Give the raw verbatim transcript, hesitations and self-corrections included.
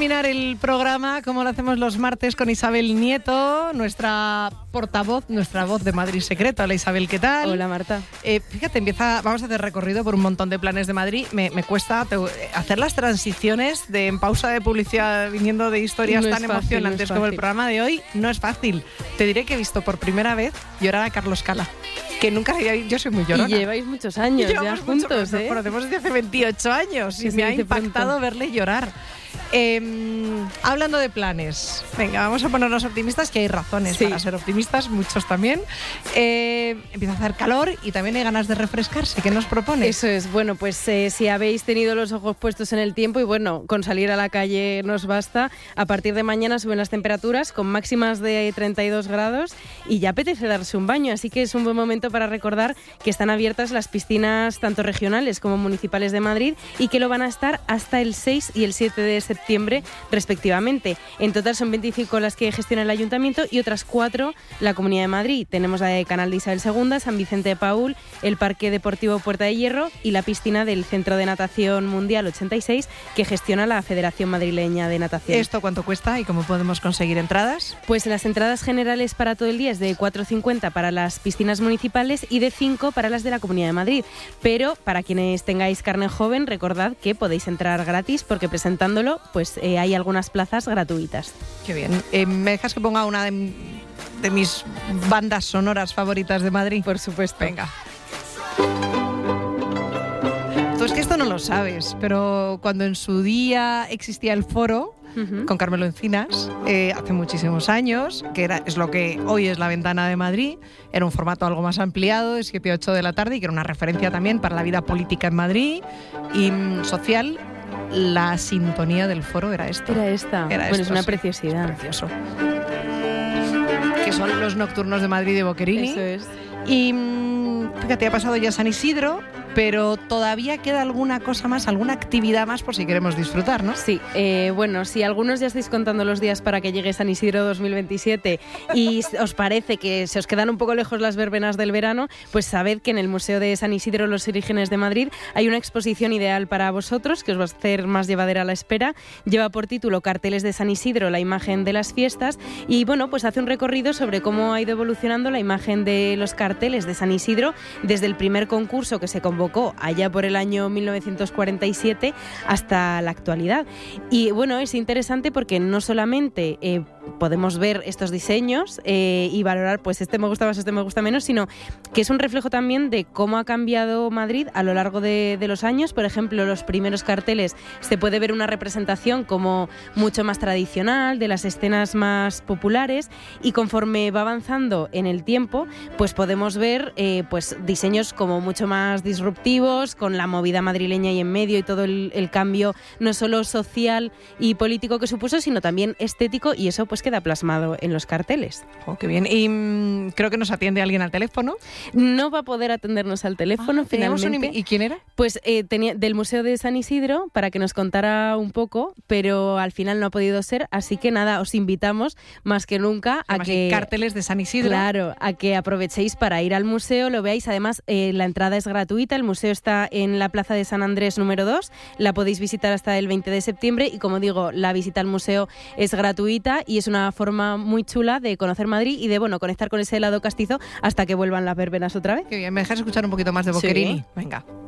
terminar el programa como lo hacemos los martes con Isabel Nieto, nuestra portavoz, nuestra voz de Madrid Secreto. Hola Isabel, ¿qué tal? Hola Marta. Eh, fíjate, empieza, vamos a hacer recorrido por un montón de planes de Madrid. Me, me cuesta te, hacer las transiciones de en pausa de publicidad viniendo de historias no tan fácil, emocionantes no como el programa de hoy. No es fácil. Te diré que he visto por primera vez llorar a Carlos Cala, que nunca había. Yo soy muy llorona. Y lleváis muchos años ya juntos, mucho, ¿eh? Nos conocemos desde hace veintiocho años y me ha impactado pronto verle llorar. Eh, hablando de planes, venga, vamos a ponernos optimistas, que hay razones sí. para ser optimistas, muchos también. Eh, empieza a hacer calor y también hay ganas de refrescarse. ¿Qué nos propones? Eso es, bueno, pues eh, si habéis tenido los ojos puestos en el tiempo y bueno, con salir a la calle nos basta, a partir de mañana suben las temperaturas con máximas de treinta y dos grados y ya apetece darse un baño, así que es un buen momento para recordar que están abiertas las piscinas tanto regionales como municipales de Madrid y que lo van a estar hasta el seis y el siete de septiembre respectivamente. En total son veinticinco las que gestiona el Ayuntamiento y otras cuatro la Comunidad de Madrid. Tenemos la de Canal de Isabel segunda, San Vicente de Paúl, el Parque Deportivo Puerta de Hierro y la piscina del Centro de Natación Mundial ochenta y seis que gestiona la Federación Madrileña de Natación. ¿Esto cuánto cuesta y cómo podemos conseguir entradas? Pues las entradas generales para todo el día es de cuatro cincuenta para las piscinas municipales y de cinco para las de la Comunidad de Madrid. Pero para quienes tengáis carne joven, recordad que podéis entrar gratis porque presentándolo pues eh, hay algunas plazas gratuitas. Qué bien. Eh, ¿Me dejas que ponga una de, de mis bandas sonoras favoritas de Madrid? Por supuesto. Venga. Tú es que esto no lo sabes, pero cuando en su día existía el foro, uh-huh, con Carmelo Encinas, eh, hace muchísimos años, que era, es lo que hoy es la Ventana de Madrid, era un formato algo más ampliado, de siete a ocho de la tarde, y que era una referencia también para la vida política en Madrid y mm, social. La sintonía del foro era esta. Era esta. Era bueno, esto, es una sí. preciosidad. Es precioso. Que son los nocturnos de Madrid de Boccherini. Eso es. Y fíjate, ha pasado ya San Isidro, pero todavía queda alguna cosa más, alguna actividad más por si queremos disfrutar, ¿no? Sí, eh, bueno, si algunos ya estáis contando los días para que llegue San Isidro dos mil veintisiete y os parece que se os quedan un poco lejos las verbenas del verano, pues sabed que en el Museo de San Isidro Los Orígenes de Madrid hay una exposición ideal para vosotros que os va a hacer más llevadera la espera. Lleva por título Carteles de San Isidro, la imagen de las fiestas y bueno, pues hace un recorrido sobre cómo ha ido evolucionando la imagen de los carteles de San Isidro desde el primer concurso que se convocó allá por el año mil novecientos cuarenta y siete hasta la actualidad. Y bueno, es interesante porque no solamente eh, podemos ver estos diseños eh, y valorar pues este me gusta más, este me gusta menos, sino que es un reflejo también de cómo ha cambiado Madrid a lo largo de, de los años. Por ejemplo, los primeros carteles se puede ver una representación como mucho más tradicional, de las escenas más populares, y conforme va avanzando en el tiempo, pues podemos ver eh, pues diseños como mucho más disruptivos, con la movida madrileña y en medio y todo el, el cambio no solo social y político que supuso, sino también estético, y eso pues queda plasmado en los carteles. Oh, qué bien. Y mmm, creo que nos atiende alguien al teléfono. No va a poder atendernos al teléfono ah, finalmente. Un... ¿Y quién era? Pues eh, tenía del Museo de San Isidro para que nos contara un poco, pero al final no ha podido ser, así que nada, os invitamos más que nunca a que... Carteles de San Isidro. Claro, a que aprovechéis para ir al museo, lo veáis. Además, eh, la entrada es gratuita. El museo está en la Plaza de San Andrés número dos, la podéis visitar hasta el veinte de septiembre y como digo, la visita al museo es gratuita y es una forma muy chula de conocer Madrid y de bueno conectar con ese lado castizo hasta que vuelvan las verbenas otra vez. Qué bien, ¿me dejas escuchar un poquito más de Boccherini? Sí. Venga.